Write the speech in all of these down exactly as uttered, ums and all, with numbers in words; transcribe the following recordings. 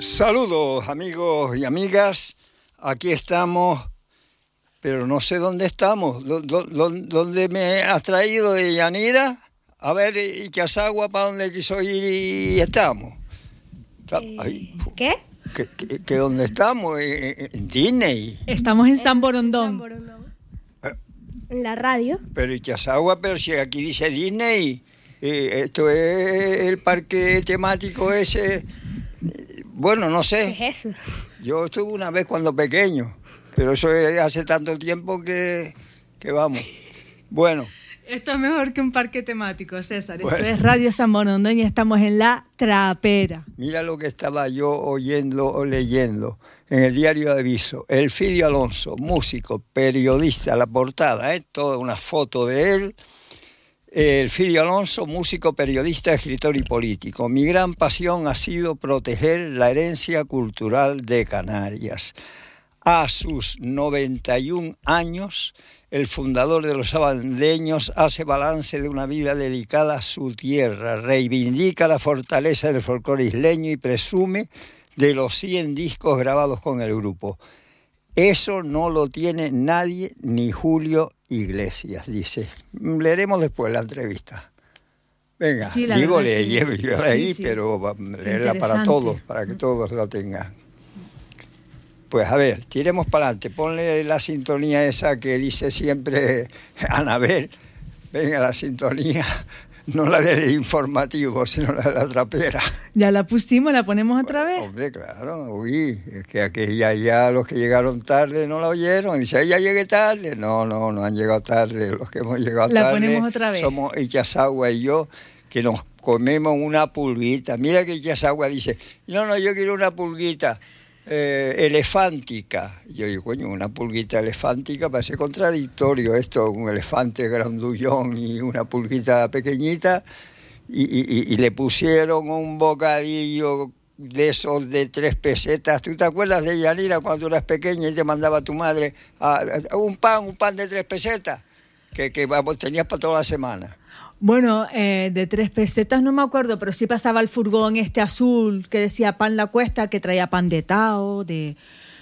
Saludos amigos y amigas, aquí estamos, pero no sé dónde estamos, ¿dónde me has traído de Yanira? A ver, Ichazagua, ¿para dónde quiso ir y estamos? Eh, ¿Qué? ¿Que, que, que dónde estamos? ¿En Disney? Estamos en San Borondón. En San Borondón. En la radio. Pero Ichazagua, pero si aquí dice Disney, eh, esto es el parque temático ese. Bueno, no sé. ¿Qué es eso? Yo estuve una vez cuando pequeño, pero eso es hace tanto tiempo que, que vamos. Bueno. Esto es mejor que un parque temático, César. Bueno. Esto es Radio San Borondón y estamos en La Trapera. Mira lo que estaba yo oyendo o leyendo en el diario de Aviso. Elfidio Alonso, músico, periodista, la portada, ¿eh? Toda una foto de él. Elfidio Alonso, músico, periodista, escritor y político. Mi gran pasión ha sido proteger la herencia cultural de Canarias. A sus noventa y un años, el fundador de los sabandeños hace balance de una vida dedicada a su tierra, reivindica la fortaleza del folclore isleño y presume de los cien discos grabados con el grupo. Eso no lo tiene nadie, ni Julio Iglesias, dice. Leeremos después la entrevista. Venga, sí, digo, verdad, leí, sí. yo leí, sí, sí. pero leerla para Interesante. todos, para que todos lo tengan. Pues a ver, tiremos para adelante. Ponle la sintonía esa que dice siempre Anabel. Venga, la sintonía, no la del informativo, sino la de la trapera. Ya la pusimos, la ponemos otra Bueno, vez. hombre, claro, uy, es que aquella ya los que llegaron tarde no la oyeron. Dice, ya llegué tarde. No, no, no han llegado tarde. Los que hemos llegado La tarde ponemos otra vez. somos Ichazagua y yo, que nos comemos una pulguita. Mira que Ichazagua dice, no, no, yo quiero una pulguita eh, elefántica. Yo digo, coño, una pulguita elefántica parece contradictorio esto, un elefante grandullón y una pulguita pequeñita. Y, y, y le pusieron un bocadillo de esos de tres pesetas. ¿Tú te acuerdas de Yanira cuando eras pequeña y te mandaba tu madre a, a un pan, un pan de tres pesetas? Que, que vamos, tenías para toda la semana. Bueno, eh, de tres pesetas no me acuerdo, pero sí pasaba el furgón este azul que decía Pan La Cuesta, que traía pan de Tao, de...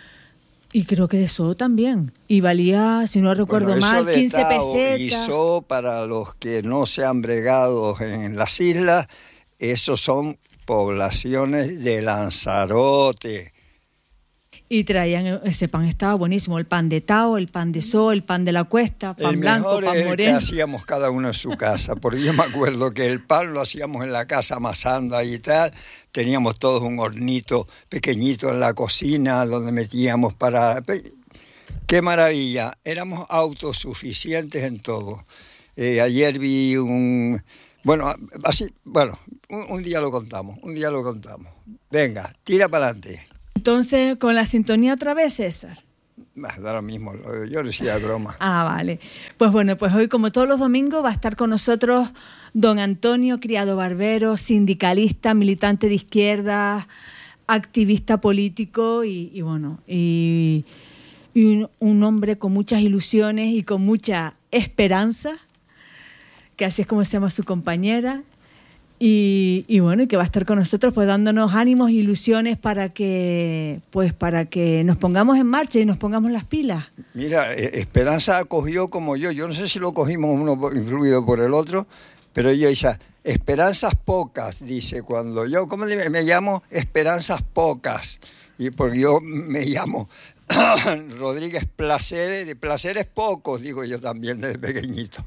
Y creo que de eso también. Y valía, si no recuerdo Bueno, eso mal, de quince Tao pesetas. y So, para los que no se han bregado en las islas, esos son poblaciones de Lanzarote. Y traían, ese pan estaba buenísimo, el pan de Tao, el pan de So, el pan de La Cuesta, pan El blanco, mejor pan es el que moreno. hacíamos cada uno en su casa, porque yo me acuerdo que el pan lo hacíamos en la casa amasando ahí y tal, teníamos todos un hornito pequeñito en la cocina donde metíamos para... ¡Qué maravilla! Éramos autosuficientes en todo. Eh, ayer vi un... Bueno, así, bueno, un, un día lo contamos, un día lo contamos. Venga, tira para adelante. Entonces, con la sintonía otra vez, César. Da lo mismo, yo decía broma. Ah, vale. Pues bueno, pues hoy, como todos los domingos, va a estar con nosotros don Antonio Criado Barbero, sindicalista, militante de izquierda, activista político y, y bueno, y, y un, un hombre con muchas ilusiones y con mucha esperanza, que así es como se llama su compañera. Y, y bueno, y que va a estar con nosotros pues dándonos ánimos e ilusiones para que pues para que nos pongamos en marcha y nos pongamos las pilas. Mira, Esperanza acogió como yo, yo no sé si lo cogimos uno influido por el otro, pero ella dice, esperanzas pocas, dice, cuando yo, ¿cómo me, me llamo? Esperanzas pocas, y porque yo me llamo Rodríguez Placeres, de placeres pocos, digo yo también desde pequeñito.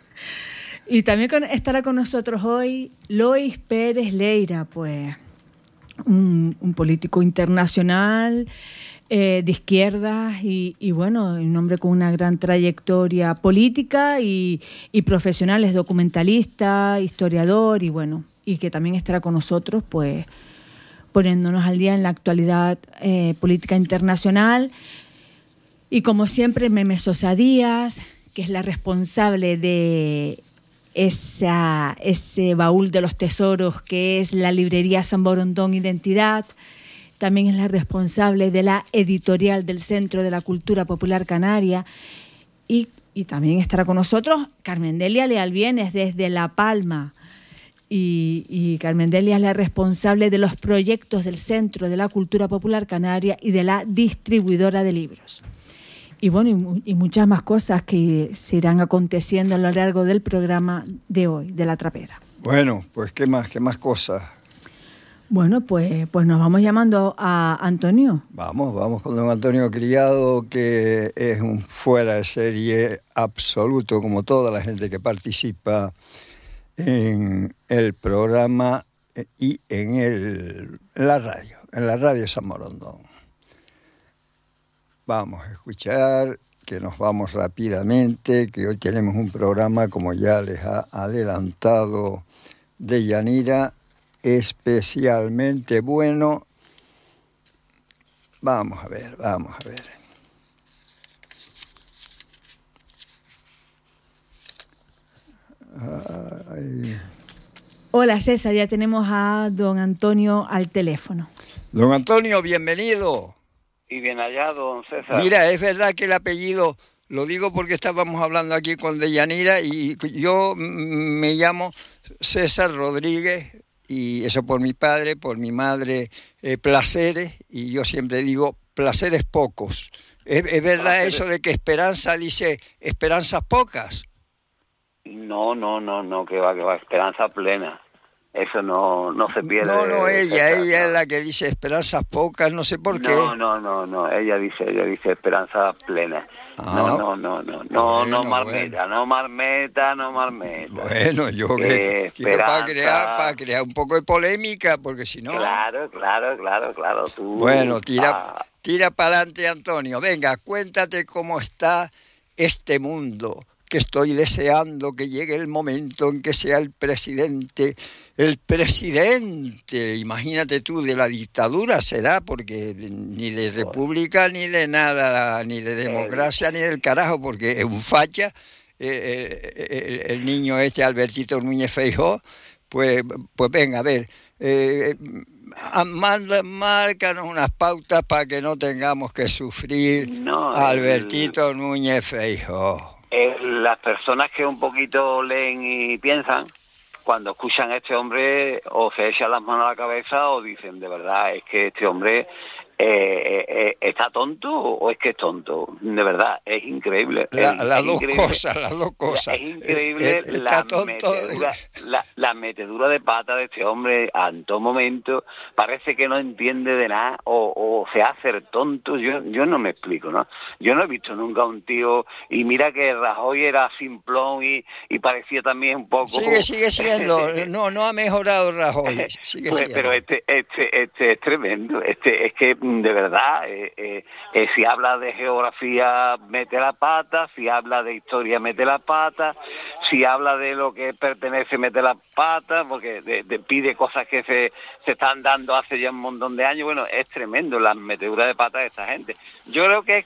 Y también con, estará con nosotros hoy Lois Pérez Leira, pues un, un político internacional eh, de izquierdas y, y bueno, un hombre con una gran trayectoria política y, y profesional, es documentalista, historiador y bueno, y que también estará con nosotros pues poniéndonos al día en la actualidad eh, política internacional. Y como siempre, Meme Sosa Díaz, que es la responsable de esa, ese baúl de los tesoros que es la librería San Borondón Identidad. También es la responsable de la editorial del Centro de la Cultura Popular Canaria. Y, y también estará con nosotros Carmen Delia Leal Vienes desde La Palma. y, y Carmen Delia es la responsable de los proyectos del Centro de la Cultura Popular Canaria y de la distribuidora de libros. Y bueno, y, y muchas más cosas que se irán aconteciendo a lo largo del programa de hoy, de La Trapera. Bueno, pues qué más, qué más cosas. Bueno, pues, pues nos vamos llamando a Antonio. Vamos, vamos con don Antonio Criado, que es un fuera de serie absoluto, como toda la gente que participa en el programa y en, el, en la radio, en la radio San Morondón. Vamos a escuchar, que nos vamos rápidamente, que hoy tenemos un programa, como ya les ha adelantado Deyanira, especialmente bueno. Vamos a ver, vamos a ver. Ay. Hola César, ya tenemos a don Antonio al teléfono. Don Antonio, bienvenido. Y bien hallado, don César. Mira, es verdad que el apellido, lo digo porque estábamos hablando aquí con Deyanira y yo me llamo César Rodríguez, y eso por mi padre, por mi madre, eh, Placeres, y yo siempre digo placeres pocos. ¿Es, es verdad placeres. Eso de que Esperanza dice esperanzas pocas? No, no, no, no, que va, que va, esperanza plena. Eso no, no se pierde. No, no, ella, esa, ella no. es la que dice esperanzas pocas, no sé por qué. No, no, no, no, ella dice, ella dice esperanza plena. Ah, no, no, no, no, no, bueno, no marmeta, bueno. no marmeta, no marmeta. Bueno, yo que quiero para crear, para crear un poco de polémica, porque si no... Claro, claro, claro, claro. Tú, bueno, tira, ah. tira para adelante, Antonio. Venga, cuéntate cómo está este mundo, que estoy deseando que llegue el momento en que sea el presidente... El presidente, imagínate tú, de la dictadura será, porque ni de república, ni de nada, ni de democracia, ni del carajo, porque es un facha, eh, el, el niño este, Albertito Núñez Feijóo, pues, pues venga, a ver, eh, manda, márcanos unas pautas para que no tengamos que sufrir no, a Albertito el... Núñez Feijóo. Eh, las personas que un poquito leen y piensan, cuando escuchan a este hombre o se echan las manos a la cabeza o dicen, de verdad, es que este hombre eh, eh, está tonto o es que es tonto. De verdad, es increíble. La, es, las es dos increíble. cosas, las dos cosas. Es increíble eh, eh, la, tonto. metedura, la, la metedura de pata de este hombre en todo momento. Parece que no entiende de nada o, o se hace el tonto. Yo, yo no me explico, ¿no? Yo no he visto nunca un tío, y mira que Rajoy era simplón y, y parecía también un poco... Sigue, sigue siendo, no, no ha mejorado Rajoy. Sigue pues, siendo. Pero este, este, este es tremendo, este es que de verdad, eh, eh, eh, si habla de geografía mete la pata, si habla de historia mete la pata, si habla de lo que pertenece mete la pata, porque de, de, pide cosas que se, se están dando hace ya un montón de años. Bueno, es tremendo la metedura de pata de esta gente. Yo creo que es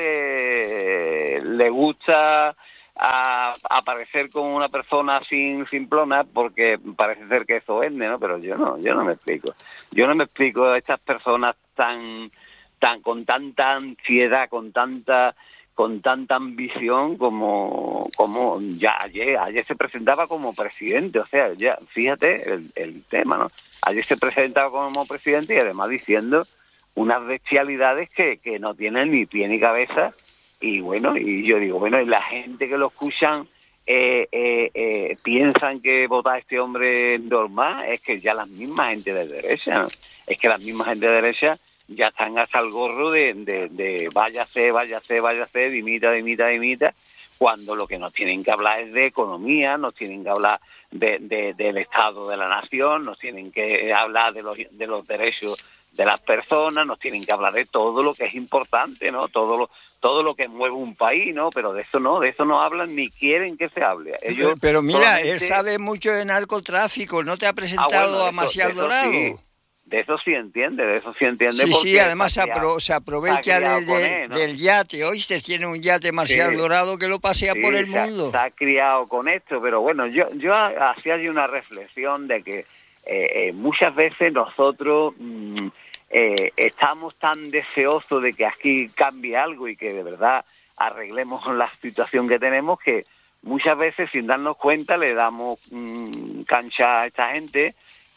que eh, le gusta a aparecer como una persona sin simplona porque parece ser que eso vende, ¿no? Pero yo no, yo no me explico. Yo no me explico a estas personas tan tan con tanta ansiedad, con tanta con tanta ambición como como ya ayer ayer se presentaba como presidente, o sea, ya fíjate el, el tema, ¿no? Ayer se presentaba como presidente y además diciendo unas bestialidades que, que no tienen ni pie ni cabeza. Y bueno, y yo digo, bueno, y la gente que lo escuchan eh, eh, eh, piensan que votar a este hombre normal, es que ya las mismas gente de derecha, ¿no? Es que las mismas gente de derecha ya están hasta el gorro de, de, de váyase, váyase, váyase, dimita, dimita, dimita, cuando lo que nos tienen que hablar es de economía, nos tienen que hablar de, de, del Estado de la Nación, nos tienen que hablar de los, de los derechos de las personas, nos tienen que hablar de todo lo que es importante, ¿no? Todo lo todo lo que mueve un país, ¿no? Pero de eso no, de eso no hablan ni quieren que se hable. Ellos pero, pero mira, solamente... él sabe mucho de narcotráfico, ¿no te ha presentado ah, bueno, a eso, Marcial Dorado? Sí, de eso sí entiende, de eso sí entiende. Sí, porque sí, además se, criado, apro se aprovecha de, de, él, ¿no? del yate. Oíste, tiene un yate Marcial sí, Dorado que lo pasea sí, por el se mundo. Ha, se ha criado con esto, pero bueno, yo, yo hacía una reflexión de que eh, eh, muchas veces nosotros... Mmm, Eh, estamos tan deseosos de que aquí cambie algo y que de verdad arreglemos la situación que tenemos que muchas veces sin darnos cuenta le damos mmm, cancha a esta gente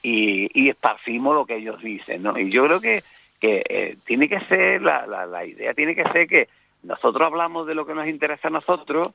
y, y esparcimos lo que ellos dicen, ¿no? Y yo creo que, que eh, tiene que ser, la, la, la idea tiene que ser que nosotros hablamos de lo que nos interesa a nosotros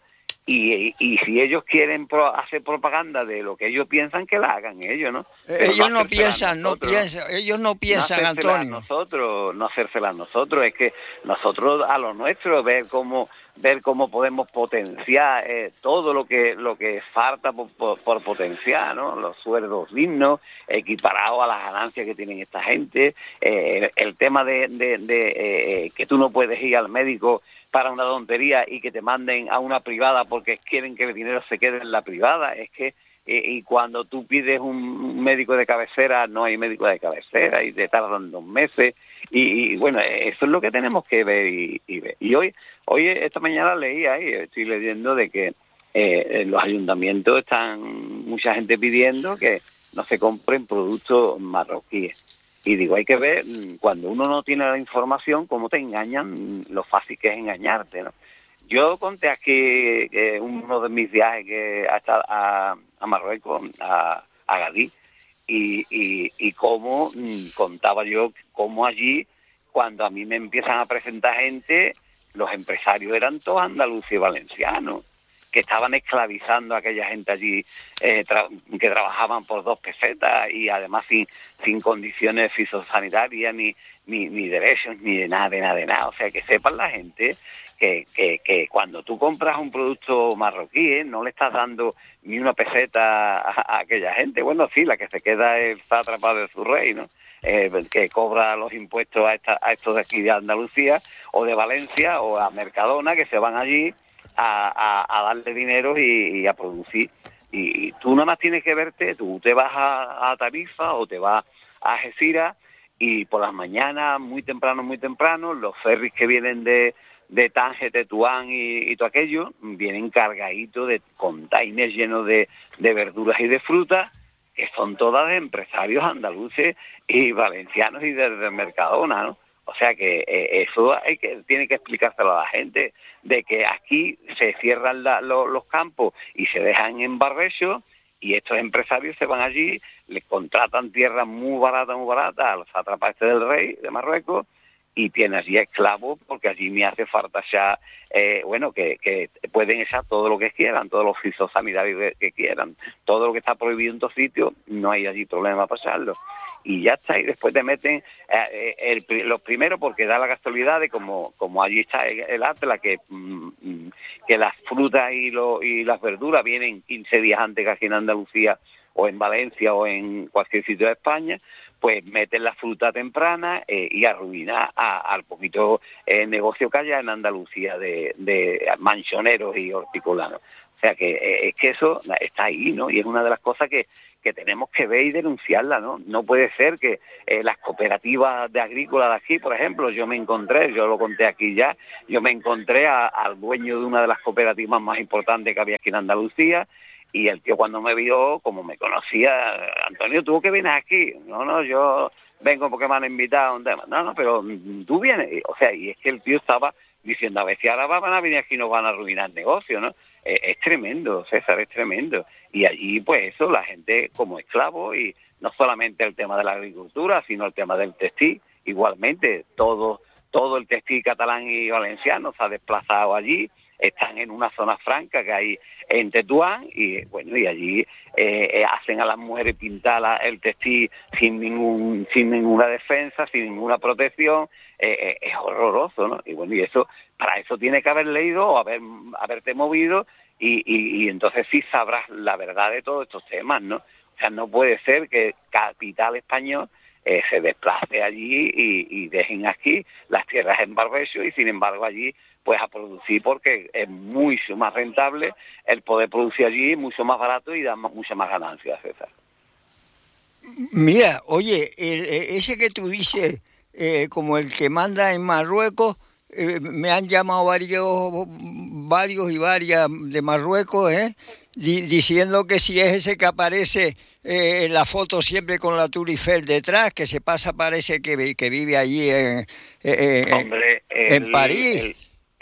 y, y, y si ellos quieren pro, hacer propaganda de lo que ellos piensan, que la hagan ellos, ¿no? Pero ellos no, no piensan, no piensan, ellos no piensan, no Antonio. A nosotros, no hacérsela a nosotros, es que nosotros a lo nuestro, ver cómo ver cómo podemos potenciar eh, todo lo que lo que falta por, por, por potenciar, ¿no? Los sueldos dignos, equiparados a las ganancias que tienen esta gente, eh, el, el tema de, de, de eh, que tú no puedes ir al médico para una tontería y que te manden a una privada porque quieren que el dinero se quede en la privada, es que eh, y cuando tú pides un médico de cabecera, no hay médico de cabecera y te tardan dos meses y, y bueno, eso es lo que tenemos que ver y, y ver. Y hoy, hoy esta mañana leí ahí, estoy leyendo de que eh, los ayuntamientos están, mucha gente pidiendo que no se compren productos marroquíes. Y digo, hay que ver, cuando uno no tiene la información, cómo te engañan, lo fácil que es engañarte, ¿no? Yo conté aquí eh, uno de mis viajes que hasta a, a Marruecos, a, a Gadí, y, y, y cómo mm, contaba yo cómo allí, cuando a mí me empiezan a presentar gente, los empresarios eran todos andaluces y valencianos, que estaban esclavizando a aquella gente allí, eh, tra- que trabajaban por dos pesetas y además sin, sin condiciones fitosanitarias, ni, ni, ni derechos, ni de nada, de nada, de nada. O sea, que sepan la gente que, que, que cuando tú compras un producto marroquí, ¿eh? no le estás dando ni una peseta a, a aquella gente. Bueno, sí, la que se queda es sátrapa de su rey, ¿no? Eh, que cobra los impuestos a, esta, a estos de aquí de Andalucía, o de Valencia, o a Mercadona, que se van allí A, a, a darle dinero y, y a producir. Y, y tú nada más tienes que verte, tú te vas a, a Tarifa o te vas a Algeciras y por las mañanas, muy temprano, muy temprano, los ferries que vienen de, de Tánger, Tetuán y, y todo aquello, vienen cargaditos de containers llenos de, de verduras y de frutas, que son todas de empresarios andaluces y valencianos y de, de Mercadona, ¿no? O sea que eh, eso hay que tiene que explicárselo a la gente, de que aquí se cierran la, lo, los campos y se dejan en barbecho y estos empresarios se van allí, les contratan tierras muy baratas, muy baratas a los sátrapas este del rey de Marruecos y tienen allí esclavos porque allí me hace falta ya, eh, bueno, que, que pueden echar todo lo que quieran, todos los fitosanitarios que, que quieran, todo lo que está prohibido en otros sitios, no hay allí problema para pasarlo. Y ya está, y después te meten eh, el, los primeros porque da la casualidad de como, como allí está el, el Atlas, que, mm, que las frutas y, lo, y las verduras vienen quince días antes que aquí en Andalucía o en Valencia o en cualquier sitio de España, pues meten la fruta temprana eh, y arruina a, al poquito eh, negocio que haya en Andalucía de, de manchoneros y horticulanos. O sea que eh, es que eso está ahí, ¿no? Y es una de las cosas que que tenemos que ver y denunciarla, ¿no? No puede ser que eh, las cooperativas de agrícolas de aquí, por ejemplo, yo me encontré, yo lo conté aquí ya, yo me encontré a, al dueño de una de las cooperativas más importantes que había aquí en Andalucía, y el tío cuando me vio, como me conocía, Antonio, ¿tú que vienes aquí? No, no, yo vengo porque me han invitado a un tema. No, no, pero tú vienes. O sea, y es que el tío estaba diciendo, a ver si ahora van a venir aquí y nos van a arruinar el negocio, ¿no? Eh, es tremendo, César, es tremendo. Y allí, pues eso, la gente como esclavo, y no solamente el tema de la agricultura, sino el tema del textil. Igualmente, todo, todo el textil catalán y valenciano se ha desplazado allí, están en una zona franca que hay en Tetuán, y bueno, y allí eh, hacen a las mujeres pintar la, el textil sin ningún sin ninguna defensa, sin ninguna protección. Eh, eh, es horroroso, ¿no? Y bueno, y eso, para eso tiene que haber leído o haber, haberte movido, y, y, y entonces sí sabrás la verdad de todos estos temas, ¿no? O sea, no puede ser que capital español eh, se desplace allí y, y dejen aquí las tierras en barbecho, y sin embargo allí pues a producir, porque es mucho más rentable el poder producir allí, mucho más barato y da mucha más ganancias, César. Mira, oye, el, ese que tú dices, eh, como el que manda en Marruecos, eh, me han llamado varios, varios y varias de Marruecos, ¿eh? Di, diciendo que si es ese que aparece eh, en la foto siempre con la Tour Eiffel detrás, que se pasa, parece que, que vive allí en, en, Hombre, en el, París. El,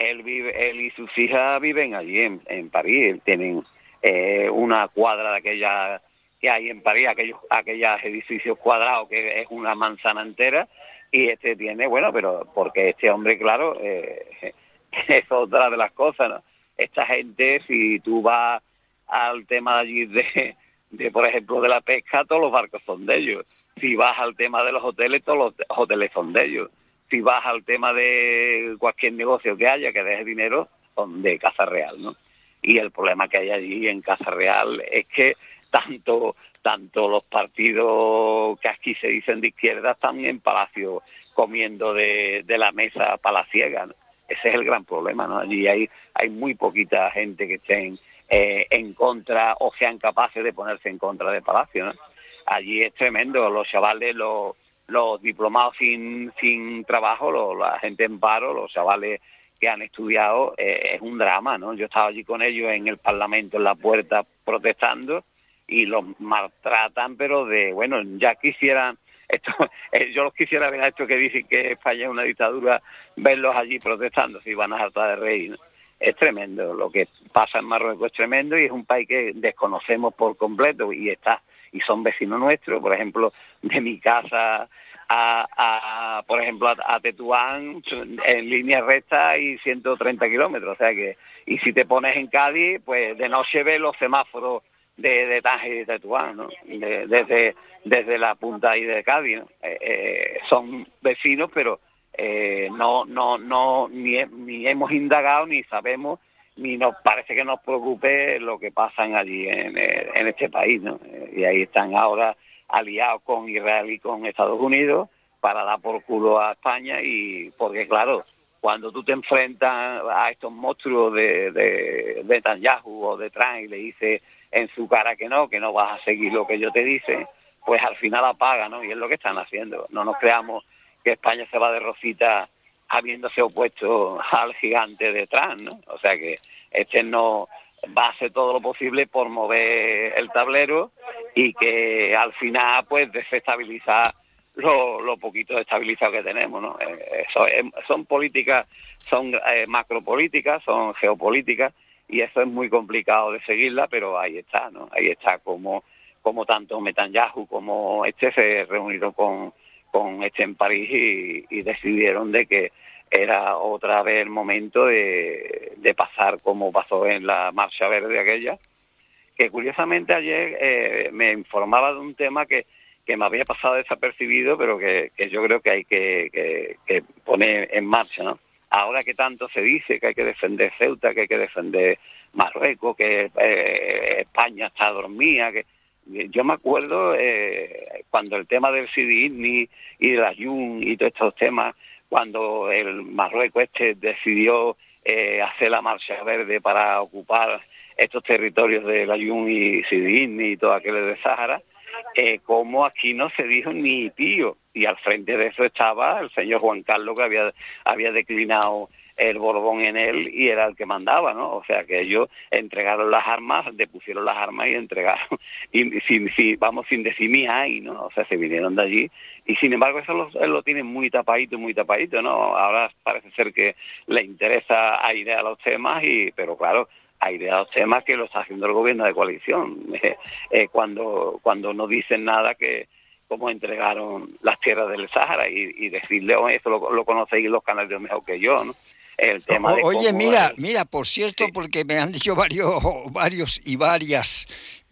él vive, él y sus hijas viven allí en, en París, tienen eh, una cuadra de aquella que hay en París, aquellos, aquellos edificios cuadrados que es una manzana entera, y este tiene, bueno, pero porque este hombre, claro, eh, es otra de las cosas, ¿no? Esta gente, si tú vas al tema de allí de, de, por ejemplo, de la pesca, todos los barcos son de ellos. Si vas al tema de los hoteles, todos los hoteles son de ellos. Si vas al tema de cualquier negocio que haya, que deje dinero, son de Casa Real, ¿no? Y el problema que hay allí en Casa Real es que tanto, tanto los partidos que aquí se dicen de izquierda están en Palacio comiendo de, de la mesa palaciega, ¿no? Ese es el gran problema, ¿no? Allí hay, hay muy poquita gente que estén eh, en contra o sean capaces de ponerse en contra de Palacio, ¿no? Allí es tremendo, los chavales, los, los diplomados sin, sin trabajo, los, la gente en paro, los chavales que han estudiado, eh, es un drama, ¿no? Yo estaba allí con ellos en el Parlamento, en la puerta, protestando, y los maltratan, pero de, bueno, ya quisieran, esto, eh, yo los quisiera ver a estos que dicen que España es una dictadura, verlos allí protestando, si van a saltar de reír, ¿no? Es tremendo, lo que pasa en Marruecos es tremendo, y es un país que desconocemos por completo, y está, y son vecinos nuestros, por ejemplo, de mi casa a, a por ejemplo, a, a Tetuán, en línea recta y ciento treinta kilómetros, o sea que, y si te pones en Cádiz, pues de noche ves los semáforos de, de Tánger y de Tetuán, ¿no? De, desde, desde la punta ahí de Cádiz, ¿no? Eh, eh, son vecinos, pero eh, no, no, no, ni, ni hemos indagado, ni sabemos, ni nos parece que nos preocupe lo que pasan allí en, en este país, ¿no? Y ahí están ahora aliados con Israel y con Estados Unidos para dar por culo a España, y porque claro, cuando tú te enfrentas a estos monstruos de, de, de Netanyahu o de Trump y le dices en su cara que no, que no vas a seguir lo que yo te dice, pues al final apaga, ¿no? Y es lo que están haciendo. No nos creamos que España se va de rosita habiéndose opuesto al gigante de Trump, ¿no? O sea que este no va a hacer todo lo posible por mover el tablero y que al final pues desestabilizar lo, lo poquito estabilizado que tenemos, ¿no? Eh, eso es, son políticas, son eh, macropolíticas, son geopolíticas, y eso es muy complicado de seguirla, pero ahí está, ¿no? Ahí está como, como tanto Netanyahu como este se reunieron con, con este en París y, y decidieron de que era otra vez el momento de, de pasar como pasó en la Marcha Verde aquella, que curiosamente ayer eh, me informaba de un tema que, que me había pasado desapercibido, pero que, que yo creo que hay que, que, que poner en marcha, ¿no? Ahora que tanto se dice que hay que defender Ceuta, que hay que defender Marruecos, que eh, España está dormida, que yo me acuerdo eh, cuando el tema del Sidi y de la Jun y todos estos temas, cuando el Marruecos este decidió eh, hacer la Marcha Verde para ocupar estos territorios de la Jun y Sidi y todo aquello de Sáhara, eh, como aquí no se dijo ni tío, y al frente de eso estaba el señor Juan Carlos, que había, había declinado el Borbón en él y era el que mandaba, ¿no? O sea que ellos entregaron las armas, depusieron las armas y entregaron, y sin, sin, vamos, sin decir ni ay, ¿no? O sea, se vinieron de allí, y sin embargo eso lo, lo tienen muy tapadito, muy tapadito, ¿no? Ahora parece ser que le interesa airear a los temas, y pero claro, airear a los temas que lo está haciendo el gobierno de coalición, eh, eh, cuando, cuando no dicen nada que cómo entregaron las tierras del Sáhara, y, y decirle, oh, eso lo, lo conocéis los canales mejor que yo, ¿no? El tema o, de oye, cómo mira, el... mira, por cierto, sí. porque me han dicho varios, varios y varias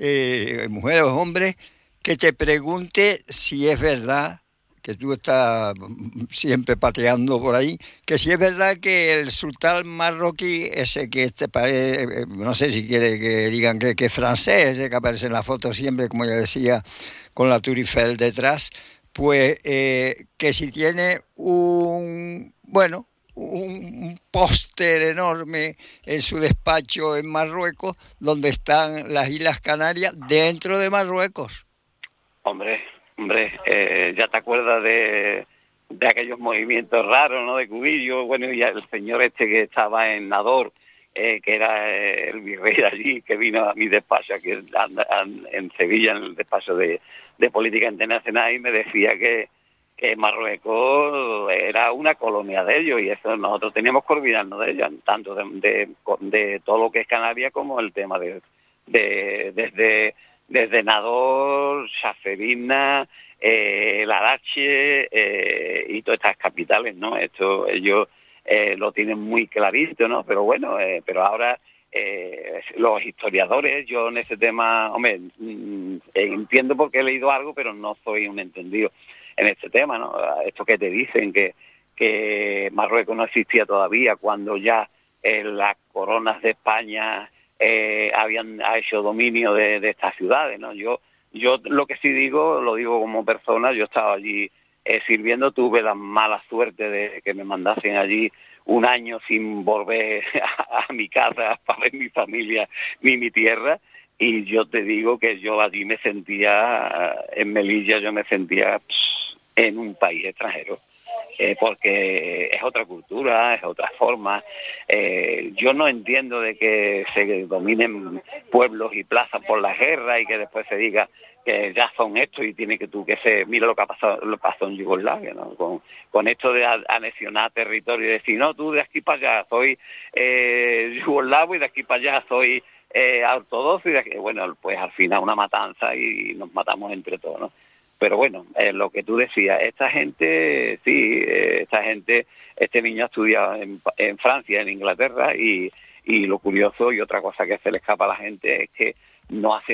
eh, mujeres o hombres que te pregunte si es verdad, que tú estás siempre pateando por ahí, que si es verdad que el sultán marroquí, ese que este país, no sé si quiere que digan que, que es francés, ese que aparece en la foto siempre, como ya decía, con la Tour Eiffel detrás, pues eh, que si tiene un, bueno, un póster enorme en su despacho en Marruecos, donde están las Islas Canarias dentro de Marruecos. Hombre, hombre, eh, ya te acuerdas de, de aquellos movimientos raros, ¿no? De Cubillo, bueno, y el señor este que estaba en Nador, eh, que era el virrey de allí, que vino a mi despacho aquí en, en Sevilla, en el despacho de, de Política Internacional, y me decía que que Marruecos era una colonia de ellos, y eso nosotros teníamos que olvidarnos de ella, tanto de, de, de todo lo que es Canarias como el tema de, de desde, desde Nador, Chaferina, eh, Larache eh, y todas estas capitales, ¿no? Esto ellos eh, lo tienen muy clarito, ¿no? Pero bueno, eh, pero ahora eh, los historiadores, yo en ese tema, hombre, mm, entiendo porque he leído algo, pero no soy un entendido en este tema, ¿no? Esto que te dicen que, que Marruecos no existía todavía, cuando ya eh, las coronas de España eh, habían ha hecho dominio de, de estas ciudades, ¿no? Yo yo lo que sí digo, lo digo como persona, yo estaba allí eh, sirviendo, tuve la mala suerte de que me mandasen allí un año sin volver a, a mi casa para ver mi familia ni mi tierra, y yo te digo que yo allí me sentía, en Melilla yo me sentía pss, en un país extranjero, eh, porque es otra cultura, es otra forma. Eh, yo no entiendo de que se dominen pueblos y plazas por la guerra y que después se diga que ya son estos y tiene que tú que se mira lo que ha pasado, lo pasó en Yugoslavia, ¿no? Con, con esto de anexionar territorio y decir, no, tú de aquí para allá soy eh, yugoslavo y de aquí para allá soy eh, ortodoxo, y de aquí, bueno, pues al final una matanza y nos matamos entre todos, ¿no? Pero bueno, eh, lo que tú decías, esta gente, sí, eh, esta gente, este niño ha estudiado en, en Francia, en Inglaterra, y, y lo curioso y otra cosa que se le escapa a la gente es que no hace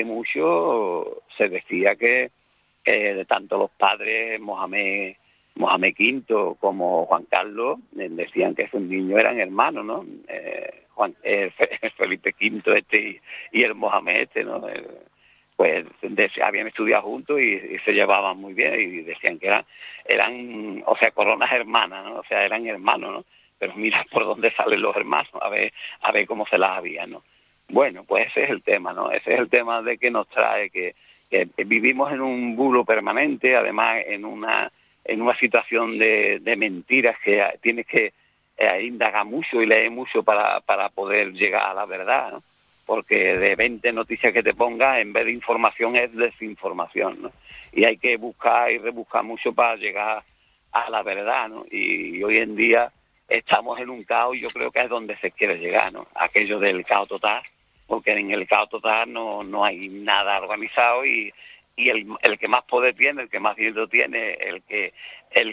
mucho se decía que eh, tanto los padres Mohamed, Mohamed quinto como Juan Carlos eh, decían que esos niños eran hermanos, ¿no? Eh, Juan, eh, Felipe quinto este y, y el Mohamed este, ¿no? Eh, pues de, habían estudiado juntos y, y se llevaban muy bien, y decían que eran, eran, o sea, coronas hermanas, ¿no? O sea, eran hermanos, ¿no? Pero mira por dónde salen los hermanos, a ver, a ver cómo se las habían, ¿no? Bueno, pues ese es el tema, ¿no? Ese es el tema de que nos trae, que, que vivimos en un bulo permanente, además en una en una situación de, de mentiras que tienes que eh, indagar mucho y leer mucho para, para poder llegar a la verdad, ¿no? Porque de veinte noticias que te pongas, en vez de información es desinformación, ¿no? Y hay que buscar y rebuscar mucho para llegar a la verdad, ¿no? Y, y hoy en día estamos en un caos, y yo creo que es donde se quiere llegar, ¿no? Aquello del caos total, porque en el caos total no, no hay nada organizado, y, y el, el que más poder tiene, el que más dinero tiene, el que el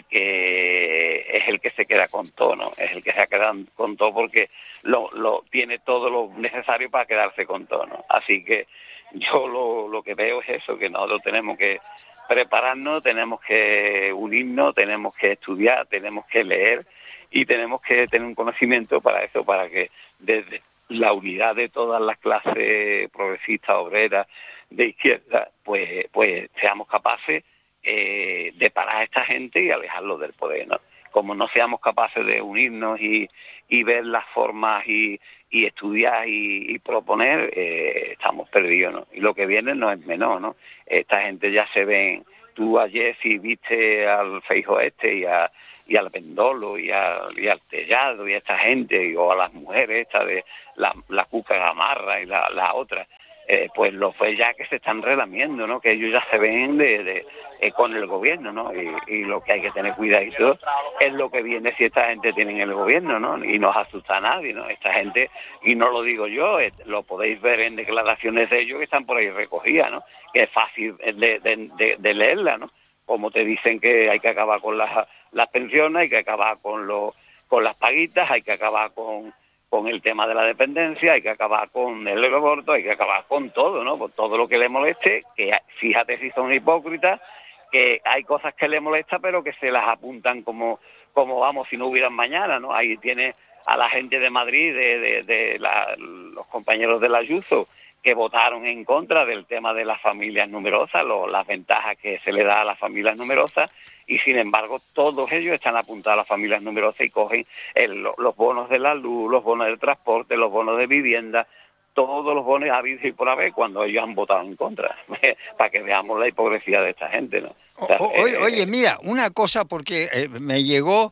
que es el que se queda con todo, ¿no? Es el que se queda con todo porque lo, lo tiene todo lo necesario para quedarse con todo, ¿no? Así que yo lo, lo que veo es eso, que nosotros tenemos que prepararnos, tenemos que unirnos, tenemos que estudiar, tenemos que leer y tenemos que tener un conocimiento para eso, para que desde la unidad de todas las clases progresistas, obreras, de izquierda, pues pues seamos capaces eh, de parar a esta gente y alejarlos del poder, ¿no? Como no seamos capaces de unirnos y, y ver las formas y, y estudiar y, y proponer, eh, estamos perdidos, ¿no? Y lo que viene no es menor, ¿no? Esta gente ya se ven, tú ayer si viste al Feijóo este y a y al Pendolo y, a, y al Tellado y a esta gente, y, o a las mujeres esta de la, la Cuca Gamarra y la, la otra, eh, pues lo fue ya que se están relamiendo, ¿no? Que ellos ya se ven de, de eh, con el gobierno, ¿no? Y, y lo que hay que tener cuidadito es lo que viene si esta gente tiene en el gobierno, ¿no? Y no asusta a nadie, ¿no? Esta gente, y no lo digo yo, eh, lo podéis ver en declaraciones de ellos que están por ahí recogidas, ¿no? Que es fácil de, de, de, de leerla, ¿no? Como te dicen que hay que acabar con las, las pensiones, hay que acabar con, lo, con las paguitas, hay que acabar con, con el tema de la dependencia, hay que acabar con el aborto, hay que acabar con todo, ¿no? Con todo lo que le moleste, que fíjate si son hipócritas, que hay cosas que le molestan, pero que se las apuntan como, como vamos, si no hubieran mañana, ¿no? Ahí tiene a la gente de Madrid, de, de, de la, los compañeros del Ayuso, que votaron en contra del tema de las familias numerosas, lo, las ventajas que se le da a las familias numerosas, y sin embargo todos ellos están apuntados a las familias numerosas y cogen el, los bonos de la luz, los bonos del transporte, los bonos de vivienda, todos los bonos habidos y por haber cuando ellos han votado en contra, para que veamos la hipocresía de esta gente, ¿no? O sea, o, oye, eh, oye, mira, una cosa, porque eh, me llegó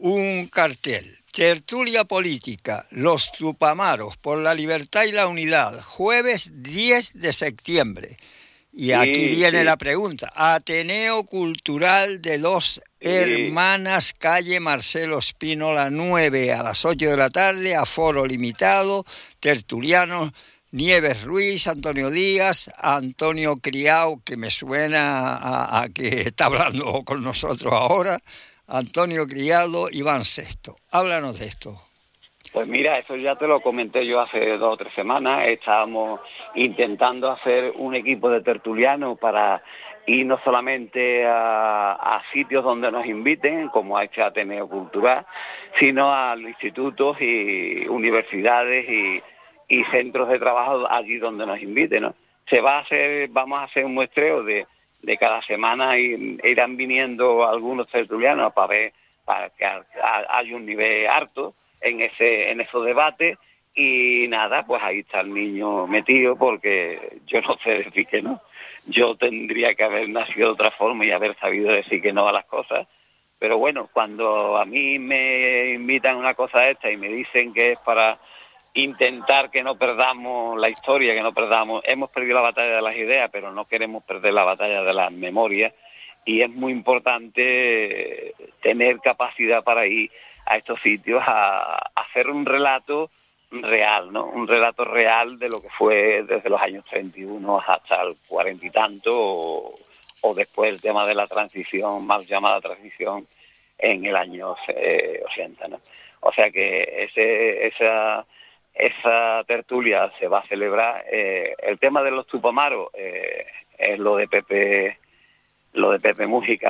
un cartel. Tertulia política, los Tupamaros por la libertad y la unidad, jueves diez de septiembre. Y aquí viene sí. la pregunta. Ateneo Cultural de Dos Hermanas, calle Marcelo Espínola nueve, a las ocho de la tarde, aforo limitado, tertulianos, Nieves Ruiz, Antonio Díaz, Antonio Criao, que me suena a, a que está hablando con nosotros ahora, Antonio Criado, Iván Sexto. Háblanos de esto. Pues mira, eso ya te lo comenté yo hace dos o tres semanas. Estábamos intentando hacer un equipo de tertulianos para ir no solamente a, a sitios donde nos inviten, como a este Ateneo Cultural, sino a institutos y universidades y, y centros de trabajo allí donde nos inviten, ¿no? Se va a hacer, vamos a hacer un muestreo de, de cada semana y irán viniendo algunos tertulianos para ver, para que haya un nivel harto en ese en esos debates. Y nada, pues ahí está el niño metido, porque yo no sé decir que no. Yo tendría que haber nacido de otra forma y haber sabido decir que no a las cosas. Pero bueno, cuando a mí me invitan a una cosa esta y me dicen que es para intentar que no perdamos la historia, que no perdamos, hemos perdido la batalla de las ideas, pero no queremos perder la batalla de las memorias, y es muy importante tener capacidad para ir a estos sitios a, a hacer un relato real, ¿no? Un relato real de lo que fue desde los años treinta y uno hasta el cuarenta y tanto, o, o después el tema de la transición, mal llamada transición, en el año eh, ochenta, ¿no? O sea que ese, esa, esa tertulia se va a celebrar. Eh, el tema de los Tupamaros eh, es lo de Pepe, lo de Pepe Mújica.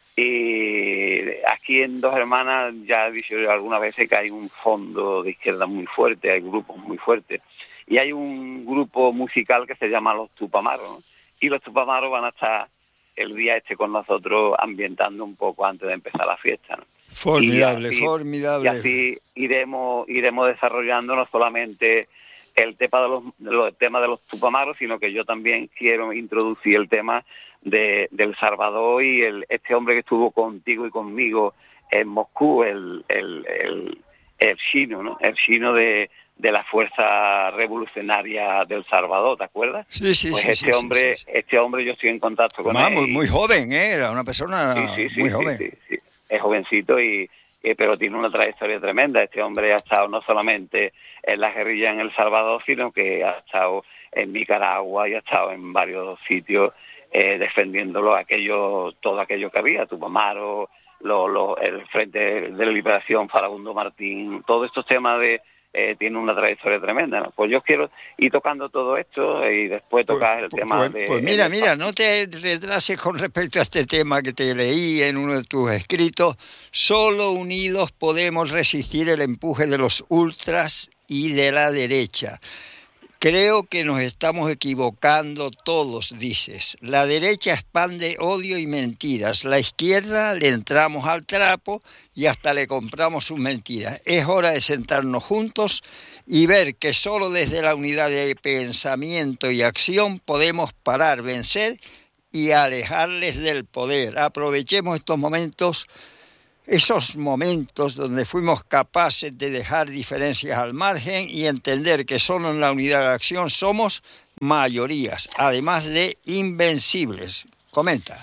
Y aquí en Dos Hermanas ya he dicho algunas veces que hay un fondo de izquierda muy fuerte, hay grupos muy fuertes, y hay un grupo musical que se llama Los Tupamaros, ¿no? Y los Tupamaros van a estar el día este con nosotros ambientando un poco antes de empezar la fiesta, ¿no? Formidable, y así, formidable. Y así iremos, iremos desarrollando no solamente el tema de los, los temas de los Tupamaros, sino que yo también quiero introducir el tema de, del Salvador y el, este hombre que estuvo contigo y conmigo en Moscú, el, el, el, el chino, ¿no? El chino de, de la Fuerza Revolucionaria del Salvador, ¿te acuerdas? Sí, sí, pues sí. este sí, hombre, sí, sí. este hombre yo estoy en contacto con ah, él. Muy, muy joven, ¿eh? Era una persona sí, sí, sí, muy sí, joven. Sí, sí, sí. Es jovencito y Eh, pero tiene una trayectoria tremenda. Este hombre ha estado no solamente en la guerrilla en El Salvador, sino que ha estado en Nicaragua y ha estado en varios sitios eh, defendiéndolo, aquello, todo aquello que había, Tupamaro, lo, lo, el Frente de Liberación, Farabundo Martín, todos estos temas de eh, tiene una trayectoria tremenda, ¿no? Pues yo quiero ir tocando todo esto y después tocar pues, el tema pues, de... Pues mira, el, mira, no te retrases con respecto a este tema que te leí en uno de tus escritos. Solo unidos podemos resistir el empuje de los ultras y de la derecha. Creo que nos estamos equivocando todos, dices. La derecha expande odio y mentiras. La izquierda le entramos al trapo y hasta le compramos sus mentiras. Es hora de sentarnos juntos y ver que solo desde la unidad de pensamiento y acción podemos parar, vencer y alejarles del poder. Aprovechemos estos momentos, esos momentos donde fuimos capaces de dejar diferencias al margen y entender que solo en la unidad de acción somos mayorías, además de invencibles. Comenta.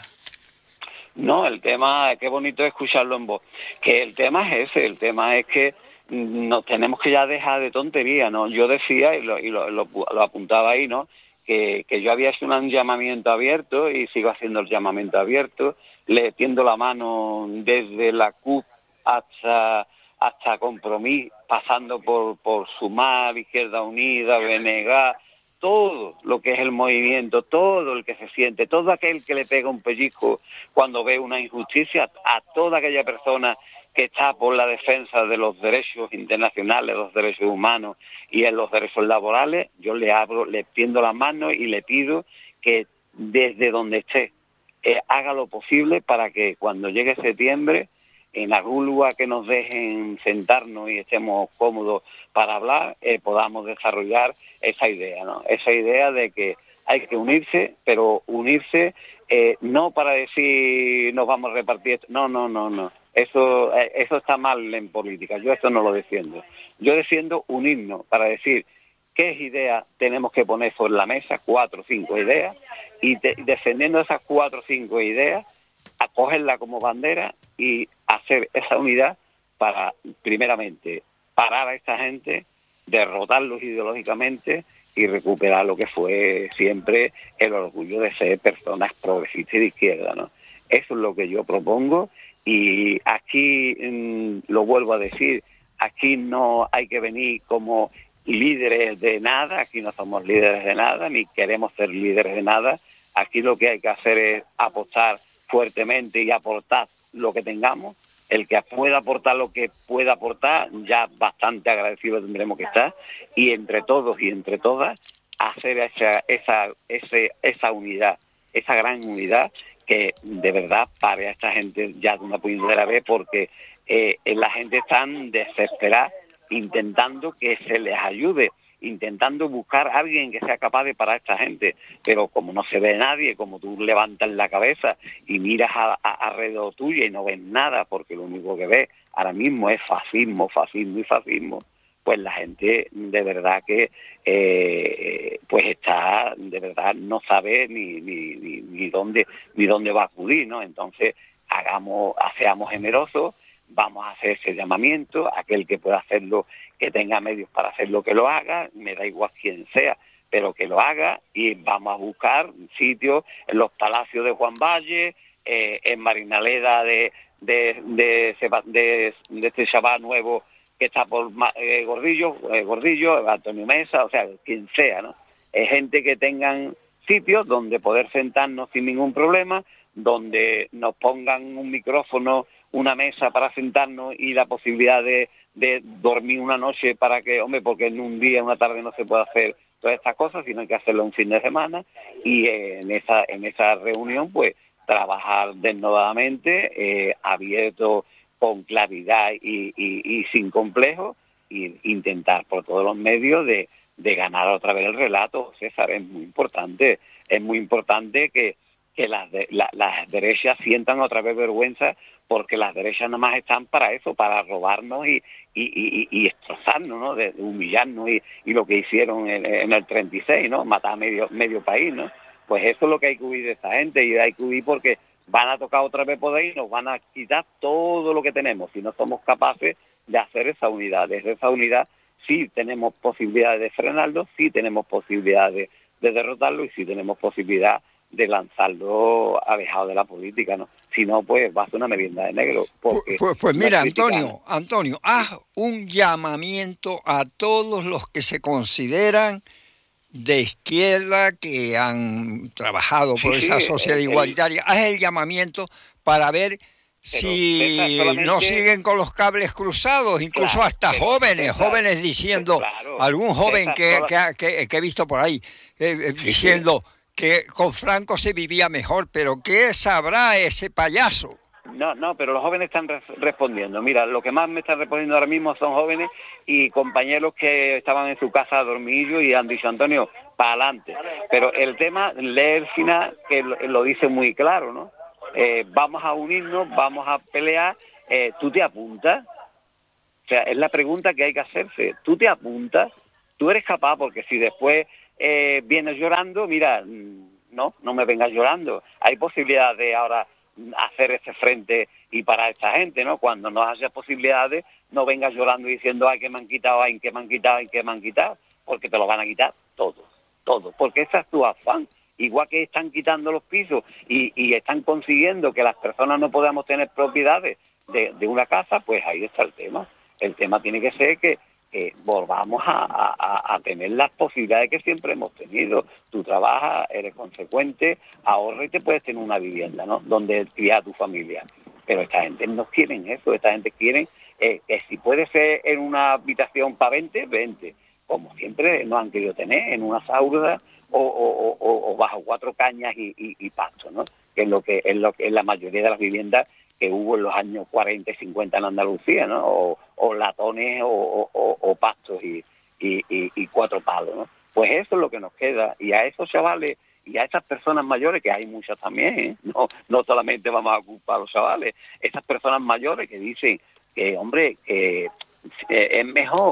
No, el tema, qué bonito escucharlo en voz. Que el tema es ese, el tema es que nos tenemos que ya dejar de tontería, ¿no? Yo decía, y lo, y lo, lo, lo apuntaba ahí, ¿no? Que, que yo había hecho un llamamiento abierto y sigo haciendo el llamamiento abierto, le tiendo la mano desde la C U P hasta, hasta Compromís, pasando por, por Sumar, Izquierda Unida, B N G, todo lo que es el movimiento, todo el que se siente, todo aquel que le pega un pellizco cuando ve una injusticia, a toda aquella persona que está por la defensa de los derechos internacionales, los derechos humanos y en los derechos laborales, yo le abro, le tiendo la mano y le pido que desde donde esté eh, haga lo posible para que cuando llegue septiembre, en algún lugar que nos dejen sentarnos y estemos cómodos para hablar, eh, podamos desarrollar esa idea, ¿no? Esa idea de que hay que unirse, pero unirse eh, no para decir nos vamos a repartir esto. No, no, no, no. Eso, eh, eso está mal en política. Yo esto no lo defiendo. Yo defiendo unirnos para decir qué ideas tenemos que poner sobre la mesa, cuatro o cinco ideas, y te, defendiendo esas cuatro o cinco ideas, acogerla como bandera y hacer esa unidad para, primeramente, parar a esta gente, derrotarlos ideológicamente y recuperar lo que fue siempre el orgullo de ser personas progresistas y de izquierda, ¿no? Eso es lo que yo propongo, y aquí, mmm, lo vuelvo a decir, aquí no hay que venir como líderes de nada, aquí no somos líderes de nada, ni queremos ser líderes de nada. Aquí lo que hay que hacer es apostar fuertemente y aportar lo que tengamos. El que pueda aportar lo que pueda aportar, ya bastante agradecido tendremos que estar, y entre todos y entre todas hacer esa, esa, ese, esa unidad, esa gran unidad que de verdad pare a esta gente ya de una puñetera vez, porque eh, la gente está desesperada intentando que se les ayude, intentando buscar a alguien que sea capaz de parar a esta gente, pero como no se ve nadie, como tú levantas la cabeza y miras a, a, alrededor tuyo y no ves nada, porque lo único que ves ahora mismo es fascismo, fascismo y fascismo, pues la gente de verdad que eh, pues está, de verdad no sabe ni, ni, ni, ni dónde ni dónde va a acudir, ¿no? Entonces hagamos, seamos generosos, vamos a hacer ese llamamiento, aquel que pueda hacerlo, que tenga medios para hacerlo, que lo haga, me da igual quién sea, pero que lo haga, y vamos a buscar sitios en los palacios de Juan Valle, eh, en Marinaleda de de, de, de, de, de este chaval nuevo que está por eh, Gordillo, eh, Gordillo, Antonio Mesa, o sea, quien sea, ¿no? Es gente que tengan sitios donde poder sentarnos sin ningún problema, donde nos pongan un micrófono, una mesa para sentarnos y la posibilidad de, de dormir una noche para que, hombre, porque en un día, una tarde no se puede hacer todas estas cosas, sino hay que hacerlo un fin de semana, y eh, en esa en esa reunión, pues, trabajar desnudadamente, eh, abierto, con claridad y, y, y sin complejos, e intentar por todos los medios de, de ganar otra vez el relato. César, es muy importante, es muy importante que, que las, de, la, las derechas sientan otra vez vergüenza, porque las derechas nada más están para eso, para robarnos y, y, y, y destrozarnos, ¿no? De, de humillarnos, y, y lo que hicieron en, en el treinta y seis, ¿no? Matar a medio, medio país, ¿no? Pues eso es lo que hay que huir de esta gente, y hay que huir porque van a tocar otra vez poder y nos van a quitar todo lo que tenemos si no somos capaces de hacer esa unidad. Desde esa unidad sí tenemos posibilidades de frenarlo, sí tenemos posibilidades de, de derrotarlo, y sí tenemos posibilidad de lanzarlo alejado de la política, ¿no? Si no, pues va a ser una merienda de negro. Pues, pues, pues mira, Antonio, Antonio, haz un llamamiento a todos los que se consideran de izquierda, que han trabajado por sí, esa sí, sociedad el, igualitaria. Haz el llamamiento para ver si no siguen con los cables cruzados, incluso claro, hasta pero, jóvenes, César, jóvenes diciendo, claro, algún joven que, que, que, que he visto por ahí, eh, diciendo sí. que con Franco se vivía mejor, pero ¿qué sabrá ese payaso? No, no, pero los jóvenes están re respondiendo. Mira, lo que más me están respondiendo ahora mismo son jóvenes y compañeros que estaban en su casa a dormir y han dicho, Antonio, para adelante. Pero el tema, lee el final, que lo, lo dice muy claro, ¿no? Eh, vamos a unirnos, vamos a pelear, eh, ¿tú te apuntas? O sea, es la pregunta que hay que hacerse. ¿Tú te apuntas? ¿Tú eres capaz? Porque si después eh, vienes llorando, mira, no, no me vengas llorando. Hay posibilidad de ahora hacer ese frente y parar a esta gente, ¿no? Cuando no haya posibilidades, no vengas llorando y diciendo, ay, que me han quitado, ay, que me han quitado, ay, que me han quitado, porque te lo van a quitar todos, todos, porque ese es tu afán. Igual que están quitando los pisos y, y están consiguiendo que las personas no podamos tener propiedades de, de una casa, pues ahí está el tema. El tema tiene que ser que eh, volvamos a, a, a tener las posibilidades que siempre hemos tenido. Tú trabajas, eres consecuente, ahorras y te puedes tener una vivienda, ¿no? Donde criar a tu familia. Pero esta gente no quieren eso, esta gente quiere eh, que si puede ser en una habitación para veinte, veinte. Como siempre nos han querido tener, en una saurda o, o, o, o bajo cuatro cañas y, y, y pasto, ¿no? Que es lo que es lo que es la mayoría de las viviendas que hubo en los años cuarenta y cincuenta en Andalucía, ¿no? O, o latones o, o, o pastos y, y, y, y cuatro palos, ¿no? Pues eso es lo que nos queda. Y a esos chavales y a esas personas mayores, que hay muchas también, ¿eh? no, no solamente vamos a culpar a los chavales, esas personas mayores que dicen que, hombre, que eh, es mejor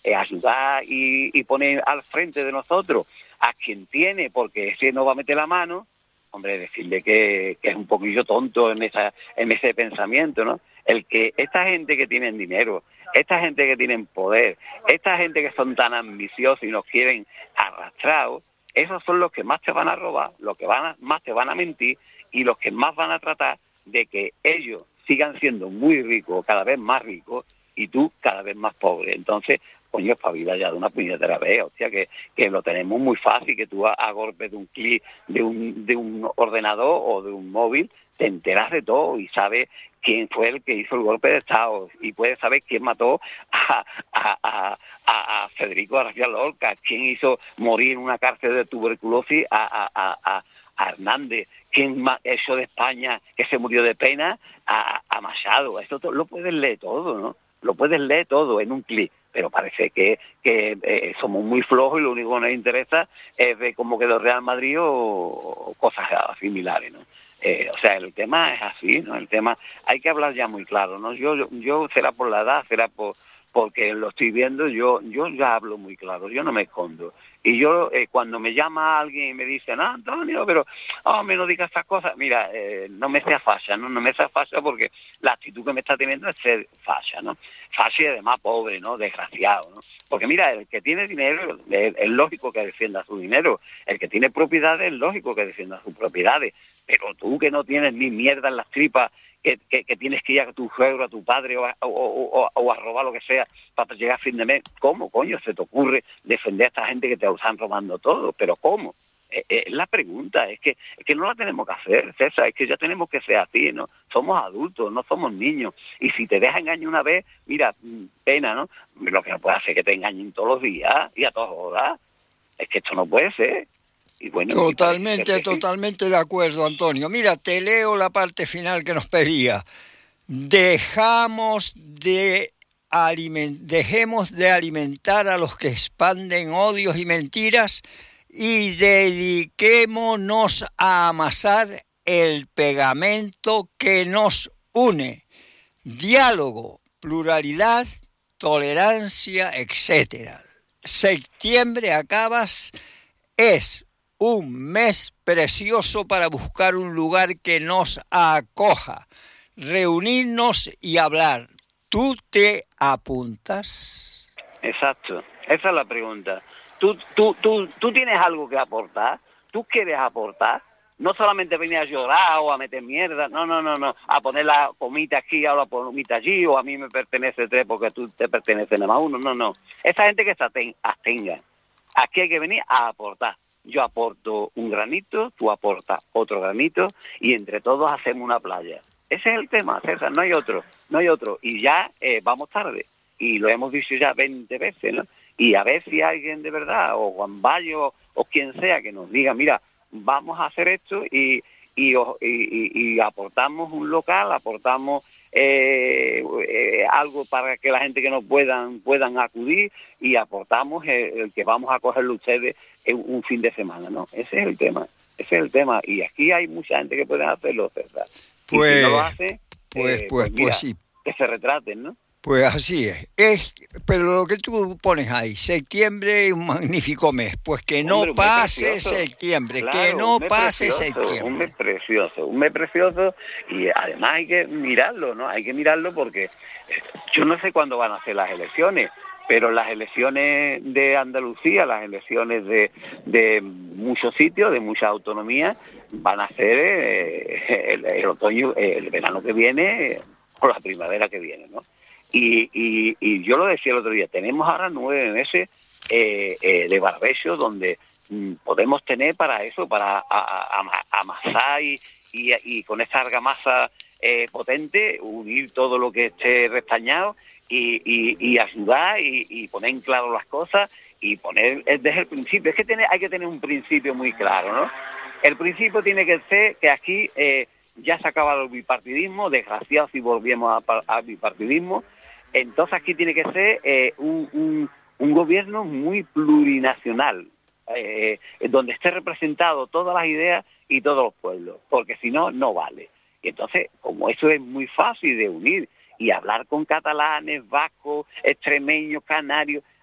eh, ayudar y, y poner al frente de nosotros a quien tiene, porque ese no va a meter la mano, hombre, decirle que, que es un poquillo tonto en esa en ese pensamiento, ¿no? El que esta gente que tienen dinero, esta gente que tienen poder, esta gente que son tan ambiciosos y nos quieren arrastrados, esos son los que más te van a robar, los que van a, más te van a mentir y los que más van a tratar de que ellos sigan siendo muy ricos, cada vez más ricos, y tú cada vez más pobre. Entonces, coño, espabila ya de una puñetera vez, hostia, que, que lo tenemos muy fácil, que tú a, a golpe de un clic de un, de un ordenador o de un móvil te enteras de todo y sabes quién fue el que hizo el golpe de Estado y puedes saber quién mató a, a, a, a, a Federico García Lorca, quién hizo morir en una cárcel de tuberculosis a, a, a, a Hernández, quién hizo de España que se murió de pena a, a Machado. Eso todo, lo puedes leer todo, ¿no? Lo puedes leer todo en un clic, pero parece que, que eh, somos muy flojos y lo único que nos interesa es ver cómo quedó Real Madrid o, o cosas similares, ¿no? Eh, o sea, el tema es así, ¿no? El tema, hay que hablar ya muy claro, ¿no? Yo, yo, yo será por la edad, será por porque lo estoy viendo, yo yo ya hablo muy claro, yo no me escondo. Y yo, eh, cuando me llama alguien y me dice, no, Antonio, pero, oh, me no digas estas cosas, mira, eh, no me sea fascia, ¿no? No me sea fascia porque la actitud que me está teniendo es ser fascia, ¿no? Fascia y además pobre, ¿no? Desgraciado, ¿no? Porque mira, el que tiene dinero, es, es lógico que defienda su dinero. El que tiene propiedades, es lógico que defienda sus propiedades. Pero tú que no tienes ni mierda en las tripas, Que, que, que tienes que ir a tu suegro, a tu padre o a, o, o, o a robar lo que sea para llegar a fin de mes. ¿Cómo, coño, se te ocurre defender a esta gente que te lo están robando todo? ¿Pero cómo? Es, es la pregunta, es que, es que no la tenemos que hacer, César, es que ya tenemos que ser así, ¿no? Somos adultos, no somos niños. Y si te dejas engañar una vez, mira, pena, ¿no? Lo que no puede hacer es que te engañen todos los días y a todas horas. Es que esto no puede ser. Y bueno, totalmente, y totalmente de acuerdo, Antonio. Mira, te leo la parte final que nos pedía. Dejamos de aliment- dejemos de alimentar a los que expanden odios y mentiras y dediquémonos a amasar el pegamento que nos une. Diálogo, pluralidad, tolerancia, etcétera. Septiembre acabas es un mes precioso para buscar un lugar que nos acoja, reunirnos y hablar. ¿Tú te apuntas? Exacto, esa es la pregunta. ¿Tú, tú, tú, tú tienes algo que aportar? ¿Tú quieres aportar? No solamente venir a llorar o a meter mierda, no, no, no, no, a poner la comita aquí o la comita allí, o a mí me pertenece tres porque tú te pertenece nada más uno, no, no. Esa gente que se abstenga. Aquí hay que venir a aportar. Yo aporto un granito, tú aportas otro granito y entre todos hacemos una playa. Ese es el tema, César, no hay otro, no hay otro. Y ya eh, vamos tarde, y lo hemos dicho ya veinte veces, ¿no? Y a ver si alguien de verdad, o Juan Bayo, o quien sea, que nos diga, mira, vamos a hacer esto y, y, y, y aportamos un local, aportamos eh, eh, algo para que la gente que no puedan puedan acudir y aportamos el, el que vamos a cogerlo ustedes en un fin de semana, ¿no? Ese es el tema, ese es el tema. Y aquí hay mucha gente que puede hacerlo, César. Pues, y si no lo hace, pues, eh, pues, pues, mira, pues sí. Que se retraten, ¿no? Pues así es. es. Pero lo que tú pones ahí, septiembre es un magnífico mes. Pues que no Hombre, pase precioso. septiembre, Claro, que no pase precioso, septiembre. Un mes precioso, un mes precioso y además hay que mirarlo, ¿no? Hay que mirarlo porque yo no sé cuándo van a ser las elecciones, pero las elecciones de Andalucía, las elecciones de, de muchos sitios, de muchas autonomías, van a ser eh, el, el otoño, el verano que viene o la primavera que viene, ¿no? Y, y, y yo lo decía el otro día, tenemos ahora nueve meses eh, eh, de barbecho donde mm, podemos tener para eso, para a, a, a, amasar y, y, y con esa argamasa eh, potente, unir todo lo que esté restañado y, y, y ayudar y, y poner en claro las cosas y poner desde el principio. Es que tiene, hay que tener un principio muy claro, ¿no? El principio tiene que ser que aquí eh, ya se acaba el bipartidismo, desgraciado si volvemos al bipartidismo. Entonces aquí tiene que ser eh, un, un, un gobierno muy plurinacional, eh, donde esté representado todas las ideas y todos los pueblos, porque si no, no vale. Y entonces, como eso es muy fácil de unir y hablar con catalanes, vascos, extremeños, canarios,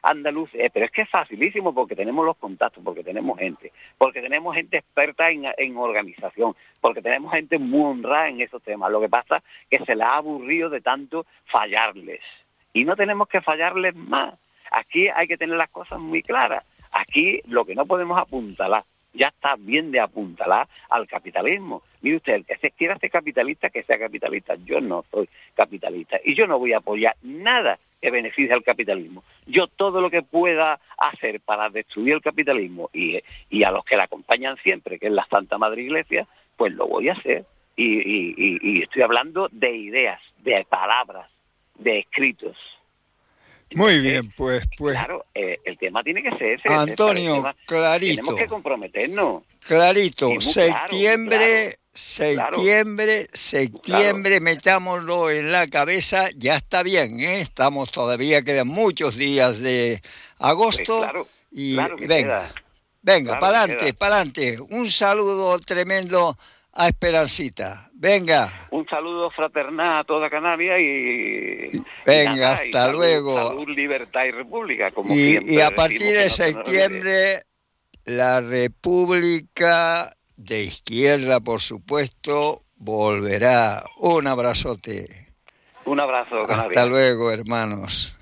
andaluz, eh, pero es que es facilísimo porque tenemos los contactos, porque tenemos gente, porque tenemos gente experta en, en organización, porque tenemos gente muy honrada en esos temas. Lo que pasa es que se les ha aburrido de tanto fallarles. Y no tenemos que fallarles más. Aquí hay que tener las cosas muy claras. Aquí lo que no podemos apuntalar, ya está bien de apuntalar al capitalismo. Mire usted, el que se quiera ser capitalista, que sea capitalista. Yo no soy capitalista y yo no voy a apoyar nada que beneficie al capitalismo. Yo todo lo que pueda hacer para destruir el capitalismo y, y a los que la acompañan siempre, que es la Santa Madre Iglesia, pues lo voy a hacer. Y, y, y, y estoy hablando de ideas, de palabras, de escritos. Muy bien, pues, pues. Claro, eh, el tema tiene que ser ese. Antonio, ese clarito. Tenemos que comprometernos. Clarito, Claro, septiembre, septiembre, claro, septiembre, claro. metámoslo en la cabeza, ya está bien, ¿eh? Estamos todavía, quedan muchos días de agosto. Pues claro, y claro que venga, queda. venga, Claro para que adelante, queda. para adelante. Un saludo tremendo a Esperancita. Venga. Un saludo fraternal a toda Canarias y... Venga, y nada, hasta y salud, luego. Salud, libertad y república, como Y, siempre y a decimos, partir que de no se nos olvide. septiembre, la República de Izquierda, por supuesto, volverá. Un abrazote. Un abrazo, Canarias. Hasta luego, hermanos.